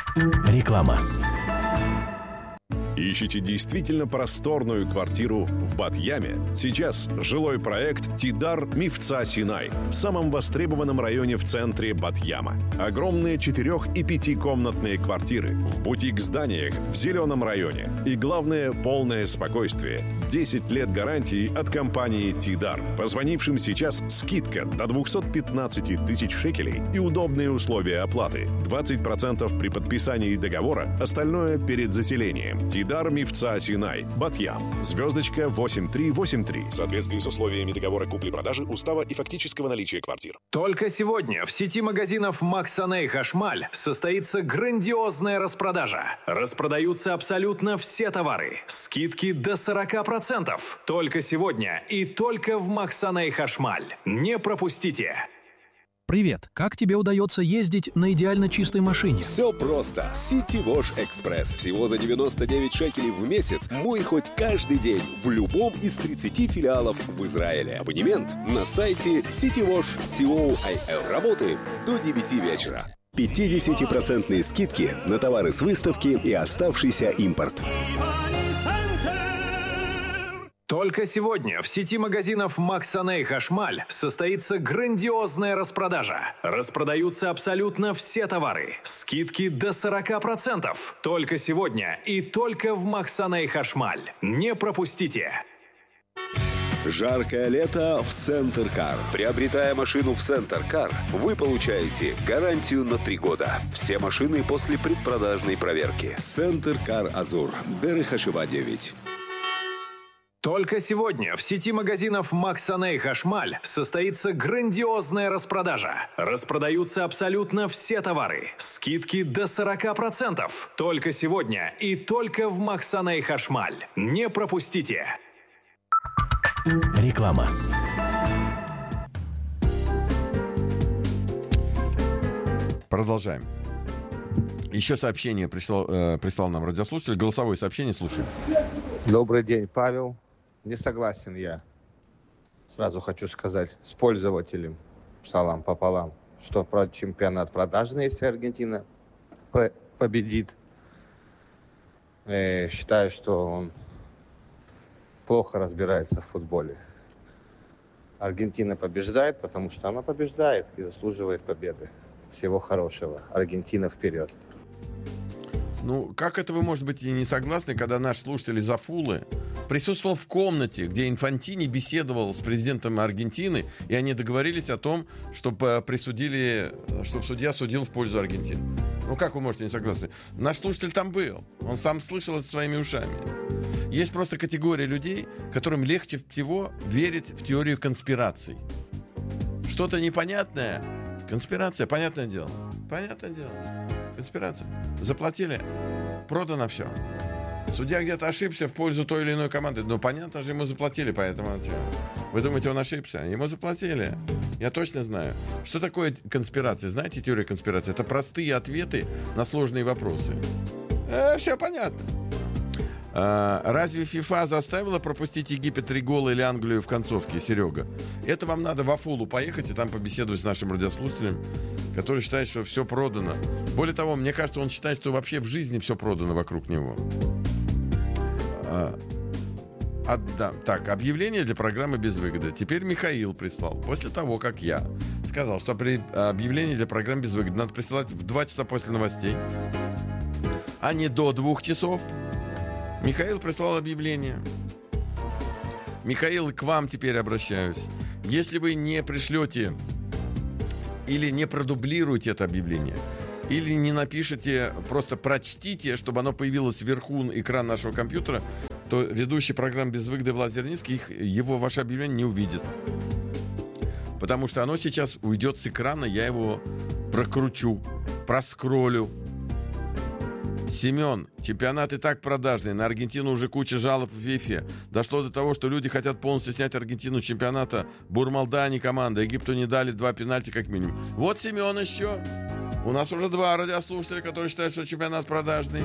Реклама. Ищите действительно просторную квартиру в Бат-Яме? Сейчас жилой проект «Тидар Мифца Синай» в самом востребованном районе в центре Бат-Яма. Огромные 4- и 5-комнатные квартиры в бутик-зданиях в зеленом районе. И главное, полное спокойствие. 10 лет гарантии от компании «Тидар». Позвонившим сейчас скидка до 215 тысяч шекелей и удобные условия оплаты. 20% при подписании договора, остальное перед заселением. «Тидар Мифца Синай», Бат-Ям. Звездочка 8383. В соответствии с условиями договора купли-продажи, устава и фактического наличия квартир. Только сегодня в сети магазинов «Максаней Хашмаль» состоится грандиозная распродажа. Распродаются абсолютно все товары. Скидки до 40%. Только сегодня и только в «Максаней Хашмаль». Не пропустите! Привет! Как тебе удается ездить на идеально чистой машине? Все просто. City Wash Express. Всего за 99 шекелей в месяц. Мой хоть каждый день в любом из 30 филиалов в Израиле. Абонемент на сайте citywash.co.il. Работаем до 9 вечера. 50% скидки на товары с выставки и оставшийся импорт. Только сегодня в сети магазинов «Максаней Хашмаль» состоится грандиозная распродажа. Распродаются абсолютно все товары. Скидки до 40%. Только сегодня и только в «Максаней Хашмаль». Не пропустите! Жаркое лето в Центр Кар. Приобретая машину в Центр Кар, вы получаете гарантию на 3 года. Все машины после предпродажной проверки. Центр Кар Азур. Берехашева 9. Только сегодня в сети магазинов «Максаней Хашмаль» состоится грандиозная распродажа. Распродаются абсолютно все товары. Скидки до 40%. Только сегодня и только в «Максаней Хашмаль». Не пропустите! Реклама. Продолжаем. Еще сообщение прислал нам радиослушатель. Голосовое сообщение слушаем. Добрый день, Павел. Не согласен я, сразу хочу сказать, с пользователем, салам пополам, что чемпионат продажный, если Аргентина победит. Считаю, что он плохо разбирается в футболе. Аргентина побеждает, потому что она побеждает и заслуживает победы. Всего хорошего. Аргентина вперед. Ну, как это вы, может быть, и не согласны, когда наш слушатель из Афулы присутствовал в комнате, где Инфантини беседовал с президентом Аргентины, и они договорились о том, чтобы судья судил в пользу Аргентины. Ну, как вы можете не согласны? Наш слушатель там был. Он сам слышал это своими ушами. Есть просто категория людей, которым легче всего верить в теорию конспираций. Что-то непонятное. Конспирация, понятное дело. Понятное дело. Конспирация. Заплатили, продано все. Судья где-то ошибся в пользу той или иной команды. Ну, понятно же, ему заплатили, поэтому... Вы думаете, он ошибся? Ему заплатили. Я точно знаю. Что такое конспирация? Знаете теорию конспирации? Это простые ответы на сложные вопросы. Все понятно. Разве ФИФА заставила пропустить Египет 3 гола или Англию в концовке, Серега? Это вам надо в Афулу поехать и там побеседовать с нашим радиослушателем, который считает, что все продано. Более того, мне кажется, он считает, что вообще в жизни все продано вокруг него. Так, объявление для программы «Без выгоды». Теперь Михаил прислал. После того, как я сказал, что объявление для программы «Без выгоды» надо присылать в 2 часа после новостей, а не до 2 часов, Михаил прислал объявление. Михаил, к вам теперь обращаюсь. Если вы не пришлете или не продублируете это объявление, или не напишите, просто прочтите, чтобы оно появилось вверху экрана нашего компьютера, то ведущий программы «Без выгоды» Влад Зерницкий ваше объявление не увидит. Потому что оно сейчас уйдет с экрана, я его прокручу, проскроллю. Семен, чемпионат и так продажный. На Аргентину уже куча жалоб в ФИФЕ. Дошло до того, что люди хотят полностью снять Аргентину с чемпионата. Бурмалда не команда. Египту не дали 2 пенальти как минимум. Вот Семен еще. У нас уже 2 радиослушателя, которые считают, что чемпионат продажный.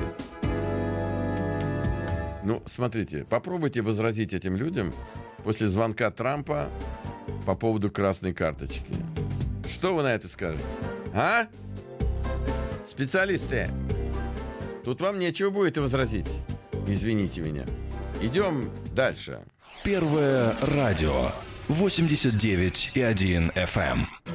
Ну, смотрите, попробуйте возразить этим людям после звонка Трампа по поводу красной карточки. Что вы на это скажете? А? Специалисты? Тут вам нечего будет и возразить. Извините меня. Идем дальше. Первое радио. 89,1 FM.